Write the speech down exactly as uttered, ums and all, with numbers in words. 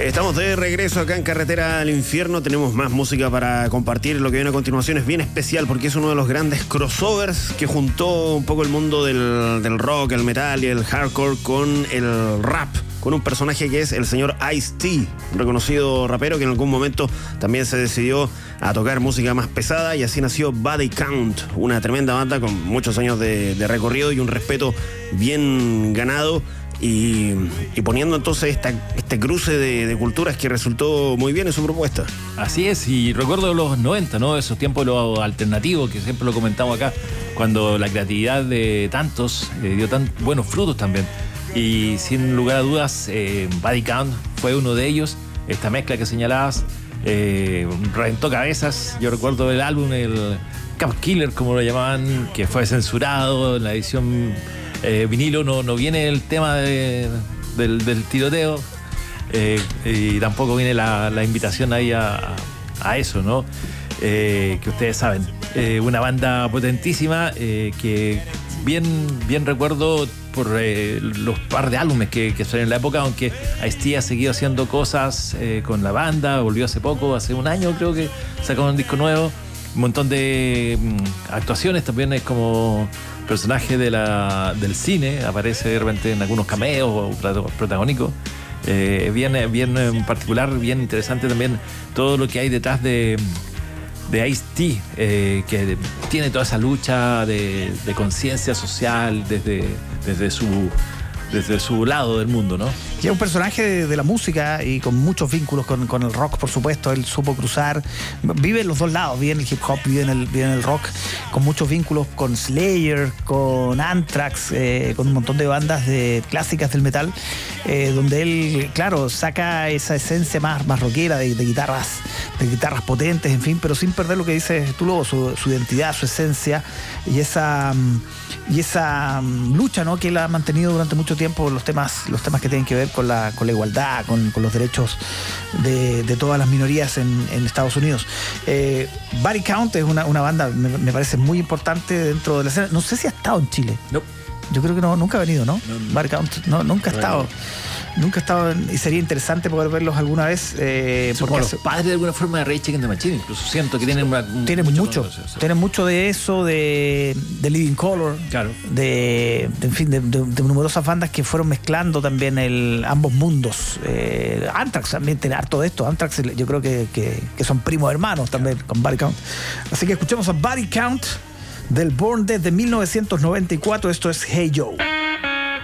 Estamos de regreso acá en Carretera al Infierno. Tenemos más música para compartir. Lo que viene a continuación es bien especial porque es uno de los grandes crossovers que juntó un poco el mundo del, del rock, el metal y el hardcore con el rap, con un personaje que es el señor Ice-T, un reconocido rapero que en algún momento también se decidió a tocar música más pesada, y así nació Body Count, una tremenda banda con muchos años de, de recorrido y un respeto bien ganado. Y, y poniendo entonces esta, este cruce de, de culturas que resultó muy bien en su propuesta. Así es, y recuerdo los noventa, ¿no? Esos tiempos de lo alternativo, que siempre lo comentamos acá, cuando la creatividad de tantos eh, dio tan buenos frutos también. Y sin lugar a dudas, eh, Body Count fue uno de ellos. Esta mezcla que señalabas eh, reventó cabezas. Yo recuerdo el álbum, el Cup Killer, como lo llamaban, que fue censurado en la edición Eh, vinilo. No, no viene el tema de, del, del tiroteo, eh, y tampoco viene la, la invitación ahí a, a eso, ¿no? Eh, que ustedes saben, eh, una banda potentísima, eh, que bien, bien recuerdo por eh, los par de álbumes que, que salieron en la época, aunque Ice-T ha seguido haciendo cosas eh, con la banda. Volvió hace poco, hace un año creo que sacó un disco nuevo, un montón de mm, actuaciones. También es como personaje de la, del cine, aparece de repente en algunos cameos o protagónicos. Eh, bien, bien en particular, bien interesante también todo lo que hay detrás de, de Ice-T, eh, que tiene toda esa lucha de, de conciencia social desde, desde su desde su lado del mundo, ¿no? Y es un personaje de, de la música y con muchos vínculos con, con el rock, por supuesto. Él supo cruzar, vive en los dos lados, vive en el hip hop, vive en el, vive en el rock, con muchos vínculos con Slayer, con Anthrax, eh, con un montón de bandas de, clásicas del metal, eh, donde él, claro, saca esa esencia más, más rockera de, de guitarras, de guitarras potentes, en fin, pero sin perder lo que dices tú, Lobo, su, su identidad, su esencia y esa, y esa lucha, ¿no?, que él ha mantenido durante mucho tiempo, los temas, los temas que tienen que ver con la, con la igualdad, con, con los derechos de, de todas las minorías en, en Estados Unidos. Eh, Body Count es una, una banda, me, me parece muy importante dentro de la escena. No sé si ha estado en Chile. No. Yo creo que no, nunca ha venido, ¿no? no, no. Body Count, no, nunca ha no, estado. No. Nunca ha estado en, y sería interesante poder verlos alguna vez. Eh, Son porque los hace, padres de alguna forma de Rage Against the Machine, incluso siento que tienen una, tienen mucho, mucho tienen mucho de eso, de, de Living Colour, claro, de, de en fin, de, de, de numerosas bandas que fueron mezclando también el, ambos mundos. Eh, Anthrax también tiene harto de esto. Anthrax, yo creo que, que, que son primos hermanos también, claro, con Body Count. Así que escuchemos a Body Count del Born Dead de mil novecientos noventa y cuatro. Esto es Hey Joe.